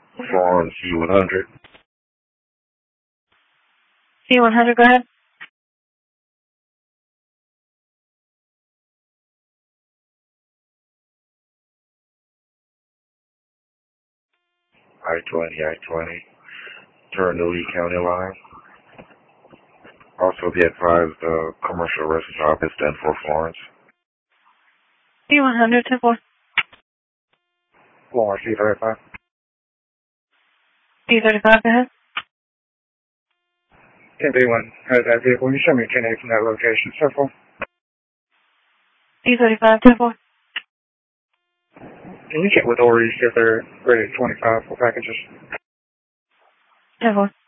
Florence C100. C100, go ahead. I-20. Turn the Lee County line. Also be advised the commercial arrest job is done for Florence. C100, 10-4. Florence C35. C35, go ahead. 10-1 has that vehicle. You show me a 10-8 from that location. 10-4. C35, 10-4. Can you check with Ori, see if they're ready at 25 for packages? 10-4.